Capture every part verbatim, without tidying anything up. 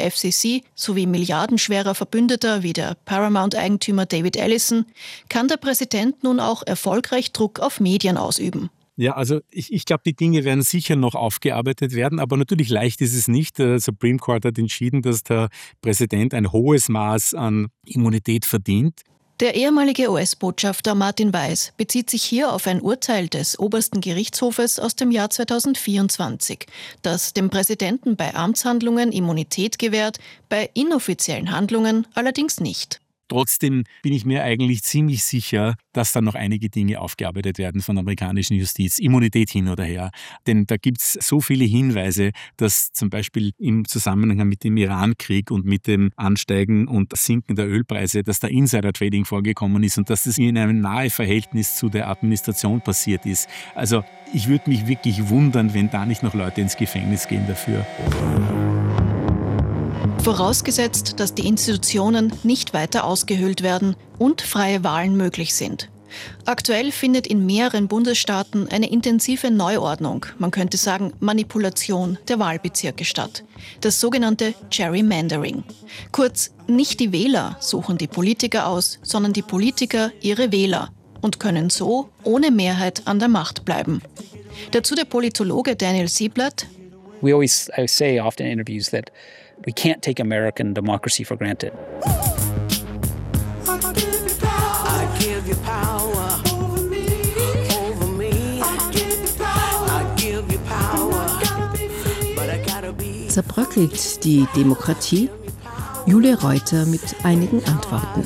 der F C C sowie milliardenschwerer Verbündeter wie der Paramount-Eigentümer David Ellison kann der Präsident nun auch erfolgreich Druck auf Medien ausüben. Ja, also ich, ich glaube, die Dinge werden sicher noch aufgearbeitet werden, aber natürlich leicht ist es nicht. Der Supreme Court hat entschieden, dass der Präsident ein hohes Maß an Immunität verdient. Der ehemalige U S-Botschafter Martin Weiss bezieht sich hier auf ein Urteil des obersten Gerichtshofes aus dem Jahr zweitausendvierundzwanzig, das dem Präsidenten bei Amtshandlungen Immunität gewährt, bei inoffiziellen Handlungen allerdings nicht. Trotzdem bin ich mir eigentlich ziemlich sicher, dass da noch einige Dinge aufgearbeitet werden von der amerikanischen Justiz. Immunität hin oder her. Denn da gibt es so viele Hinweise, dass zum Beispiel im Zusammenhang mit dem Iran-Krieg und mit dem Ansteigen und Sinken der Ölpreise, dass da Insider-Trading vorgekommen ist und dass das in einem nahen Verhältnis zu der Administration passiert ist. Also ich würde mich wirklich wundern, wenn da nicht noch Leute ins Gefängnis gehen dafür. Vorausgesetzt, dass die Institutionen nicht weiter ausgehöhlt werden und freie Wahlen möglich sind. Aktuell findet in mehreren Bundesstaaten eine intensive Neuordnung, man könnte sagen Manipulation der Wahlbezirke statt. Das sogenannte Gerrymandering. Kurz, nicht die Wähler suchen die Politiker aus, sondern die Politiker ihre Wähler und können so ohne Mehrheit an der Macht bleiben. Dazu der Politologe Daniel Sieblatt. We always I say often in interviews that we can't take American democracy for granted. Zerbröckelt die Demokratie? Julia Reuter mit einigen Antworten.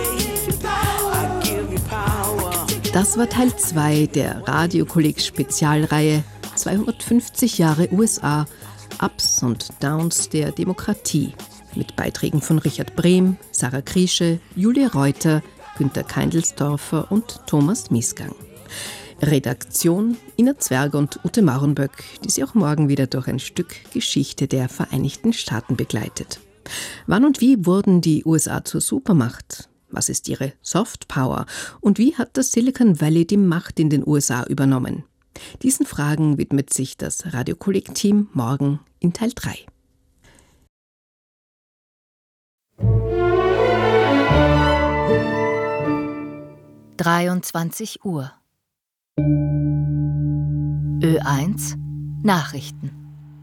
Das war Teil zwei der Radio-Kolleg-Spezialreihe zweihundertfünfzig Jahre U S A, Ups und Downs der Demokratie mit Beiträgen von Richard Brehm, Sarah Kriesche, Julia Reuter, Günter Keindelsdorfer und Thomas Miesgang. Redaktion Ina Zwerger und Ute Maurenböck, die Sie auch morgen wieder durch ein Stück Geschichte der Vereinigten Staaten begleitet. Wann und wie wurden die U S A zur Supermacht? Was ist ihre Soft Power? Und wie hat das Silicon Valley die Macht in den U S A übernommen? Diesen Fragen widmet sich das Radio-Kolleg-Team morgen in Teil drei. dreiundzwanzig Uhr. Ö eins Nachrichten.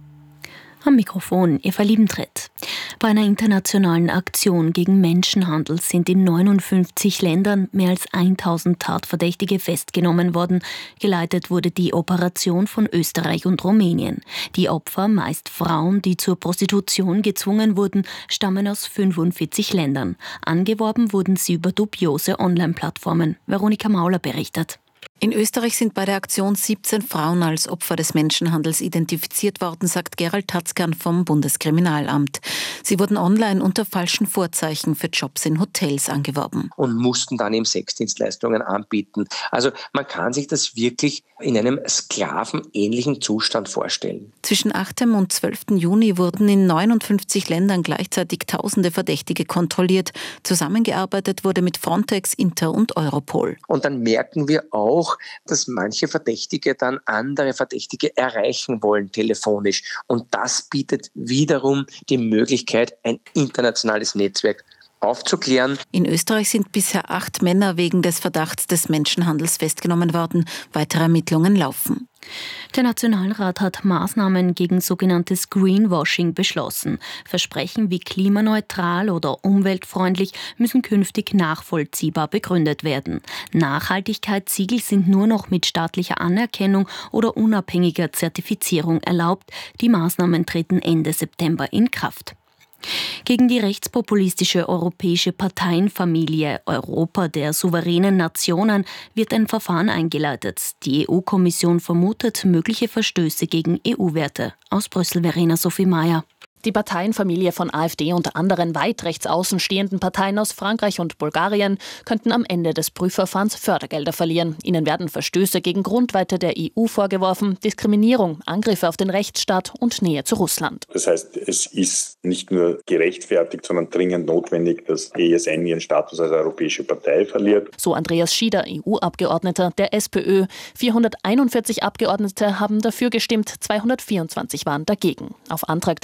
Am Mikrofon Eva Liebentritt. Bei einer internationalen Aktion gegen Menschenhandel sind in neunundfünfzig Ländern mehr als tausend Tatverdächtige festgenommen worden. Geleitet wurde die Operation von Österreich und Rumänien. Die Opfer, meist Frauen, die zur Prostitution gezwungen wurden, stammen aus fünfundvierzig Ländern. Angeworben wurden sie über dubiose Online-Plattformen. Veronika Mauler berichtet. In Österreich sind bei der Aktion siebzehn Frauen als Opfer des Menschenhandels identifiziert worden, sagt Gerald Tatzkern vom Bundeskriminalamt. Sie wurden online unter falschen Vorzeichen für Jobs in Hotels angeworben. Und mussten dann eben Sexdienstleistungen anbieten. Also man kann sich das wirklich in einem sklavenähnlichen Zustand vorstellen. Zwischen achtem und zwölften Juni wurden in neunundfünfzig Ländern gleichzeitig tausende Verdächtige kontrolliert. Zusammengearbeitet wurde mit Frontex, Inter und Europol. Und dann merken wir auch, dass manche Verdächtige dann andere Verdächtige erreichen wollen telefonisch. Und das bietet wiederum die Möglichkeit, ein internationales Netzwerk aufzuklären. In Österreich sind bisher acht Männer wegen des Verdachts des Menschenhandels festgenommen worden. Weitere Ermittlungen laufen. Der Nationalrat hat Maßnahmen gegen sogenanntes Greenwashing beschlossen. Versprechen wie klimaneutral oder umweltfreundlich müssen künftig nachvollziehbar begründet werden. Nachhaltigkeitssiegel sind nur noch mit staatlicher Anerkennung oder unabhängiger Zertifizierung erlaubt. Die Maßnahmen treten Ende September in Kraft. Gegen die rechtspopulistische europäische Parteienfamilie Europa der souveränen Nationen wird ein Verfahren eingeleitet. Die E U-Kommission vermutet mögliche Verstöße gegen E U-Werte. Aus Brüssel Verena Sophie Mayer. Die Parteienfamilie von AfD und anderen weit rechts außen stehenden Parteien aus Frankreich und Bulgarien könnten am Ende des Prüfverfahrens Fördergelder verlieren. Ihnen werden Verstöße gegen Grundwerte der E U vorgeworfen, Diskriminierung, Angriffe auf den Rechtsstaat und Nähe zu Russland. Das heißt, es ist nicht nur gerechtfertigt, sondern dringend notwendig, dass E S N ihren Status als europäische Partei verliert. So Andreas Schieder, E U-Abgeordneter der SPÖ. vierhunderteinundvierzig Abgeordnete haben dafür gestimmt, zweihundertvierundzwanzig waren dagegen. Auf Antrag der rechten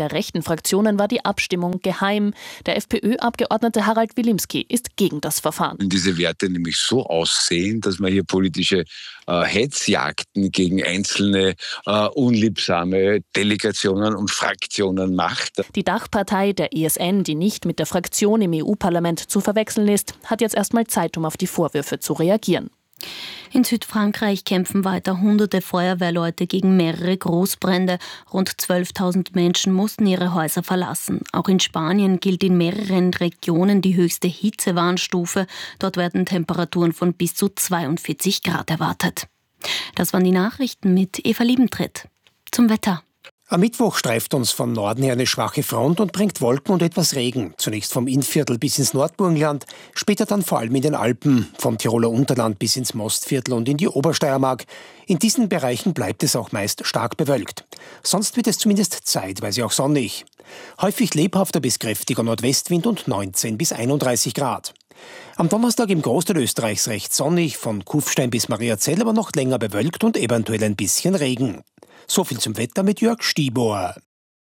Fraktionen war die Abstimmung geheim. Der FPÖ-Abgeordnete Harald Wilimski ist gegen das Verfahren. Wenn diese Werte nämlich so aussehen, dass man hier politische äh, Hetzjagden gegen einzelne äh, unliebsame Delegationen und Fraktionen macht. Die Dachpartei der E S N, die nicht mit der Fraktion im E U-Parlament zu verwechseln ist, hat jetzt erstmal Zeit, um auf die Vorwürfe zu reagieren. In Südfrankreich kämpfen weiter hunderte Feuerwehrleute gegen mehrere Großbrände. Rund zwölftausend Menschen mussten ihre Häuser verlassen. Auch in Spanien gilt in mehreren Regionen die höchste Hitzewarnstufe. Dort werden Temperaturen von bis zu zweiundvierzig Grad erwartet. Das waren die Nachrichten mit Eva Liebentritt. Zum Wetter. Am Mittwoch streift uns von Norden her eine schwache Front und bringt Wolken und etwas Regen. Zunächst vom Innviertel bis ins Nordburgenland, später dann vor allem in den Alpen, vom Tiroler Unterland bis ins Mostviertel und in die Obersteiermark. In diesen Bereichen bleibt es auch meist stark bewölkt. Sonst wird es zumindest zeitweise auch sonnig. Häufig lebhafter bis kräftiger Nordwestwind und neunzehn bis einunddreißig Grad. Am Donnerstag im Großteil Österreichs recht sonnig, von Kufstein bis Mariazell aber noch länger bewölkt und eventuell ein bisschen Regen. So viel zum Wetter mit Jörg Stiebohr.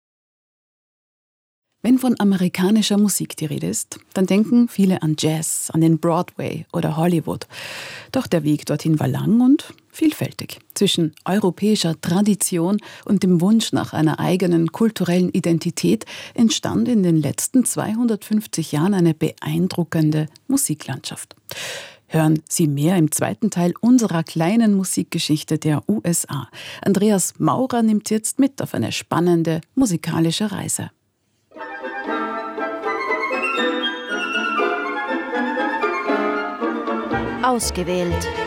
Wenn von amerikanischer Musik die Rede ist, dann denken viele an Jazz, an den Broadway oder Hollywood. Doch der Weg dorthin war lang und vielfältig. Zwischen europäischer Tradition und dem Wunsch nach einer eigenen kulturellen Identität entstand in den letzten zweihundertfünfzig Jahren eine beeindruckende Musiklandschaft. Hören Sie mehr im zweiten Teil unserer kleinen Musikgeschichte der U S A. Andreas Maurer nimmt Sie jetzt mit auf eine spannende musikalische Reise. Ausgewählt.